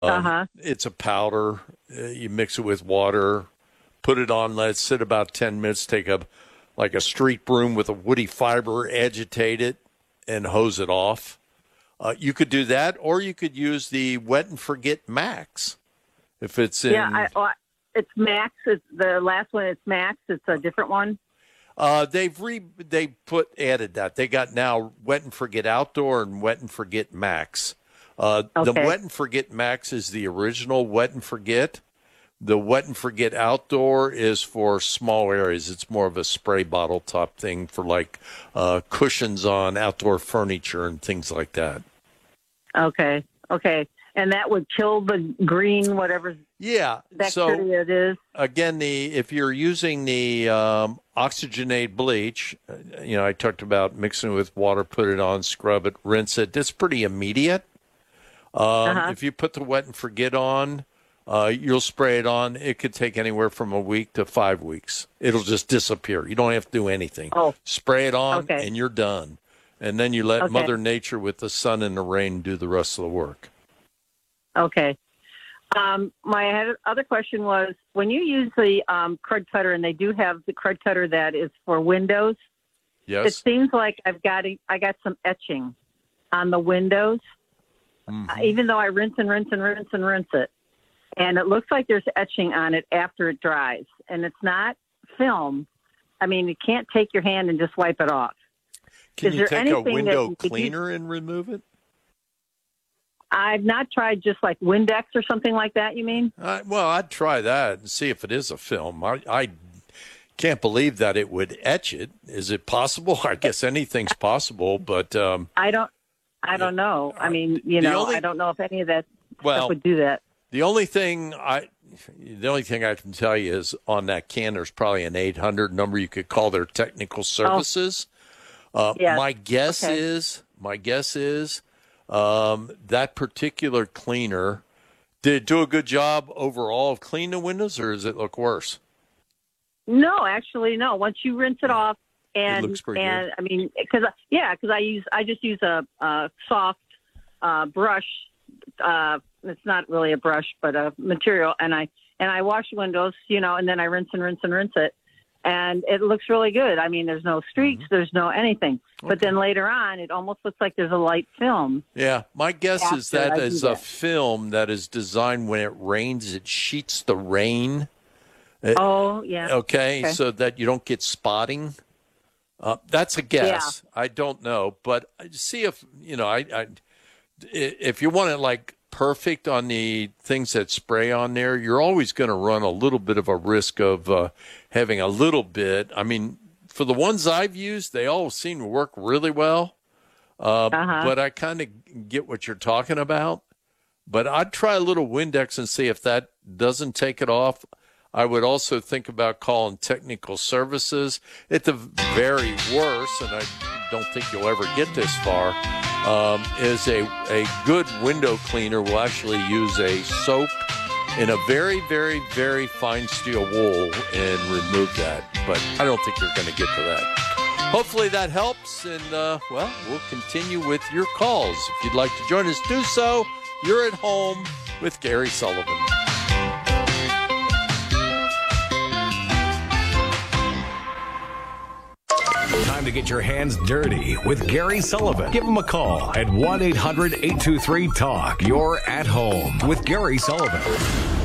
Uh-huh. It's a powder. You mix it with water, put it on, let it sit about 10 minutes, take like a street broom with a woody fiber, agitate it, and hose it off. You could do that, or you could use the Wet and Forget Max. If it's in... Yeah, it's Max. It's the last one. It's Max. It's a different one. Added that. They got now Wet and Forget Outdoor and Wet and Forget Max. The Wet and Forget Max is the original Wet and Forget. The Wet and Forget Outdoor is for small areas. It's more of a spray bottle top thing for like cushions on outdoor furniture and things like that. Okay. And that would kill the green, whatever bacteria it is. Again, if you're using the oxygenated bleach, I talked about mixing it with water, put it on, scrub it, rinse it. It's pretty immediate. If you put the Wet and Forget on, you'll spray it on. It could take anywhere from a week to 5 weeks. It'll just disappear. You don't have to do anything. Spray it on, and you're done. And then you let Mother Nature with the sun and the rain do the rest of the work. Okay. My other question was, when you use the Crud Cutter, and they do have the Crud Cutter that is for windows, it seems like I got some etching on the windows, even though I rinse and rinse and rinse and rinse it. And it looks like there's etching on it after it dries. And it's not film. I mean, you can't take your hand and just wipe it off. Can you take a window cleaner and remove it? I've not tried just like Windex or something like that, you mean? Well, I'd try that and see if it is a film. I can't believe that it would etch it. Is it possible? I guess anything's possible, but... I don't know. I mean, I don't know if any of that stuff would do that. The only thing I can tell you is on that can, there's probably an 800 number you could call their technical services. My guess is that particular cleaner, did it do a good job overall of cleaning the windows, or does it look worse? No, actually, no. Once you rinse it off, it looks pretty good. I mean, because I just use a soft brush. It's not really a brush, but a material, and I wash windows, and then I rinse and rinse and rinse it. And it looks really good. I mean, there's no streaks, there's no anything. But then later on, it almost looks like there's a light film. Yeah, my guess is that is a film that is designed when it rains, it sheets the rain. Okay, so that you don't get spotting. That's a guess. Yeah. I don't know. But see if, if you want it like perfect on the things that spray on there, you're always going to run a little bit of a risk of having a little bit. I mean, for the ones I've used, they all seem to work really well. But I kind of get what you're talking about. But I'd try a little Windex and see if that doesn't take it off. I would also think about calling technical services. At the very worst, and I don't think you'll ever get this far, is a good window cleaner will actually use a soap in a very, very, very fine steel wool and remove that. But I don't think you're going to get to that. Hopefully that helps, and, we'll continue with your calls. If you'd like to join us, do so. You're at home with Gary Sullivan. Time to get your hands dirty with Gary Sullivan. Give him a call at 1-800-823-TALK. You're at home with Gary Sullivan.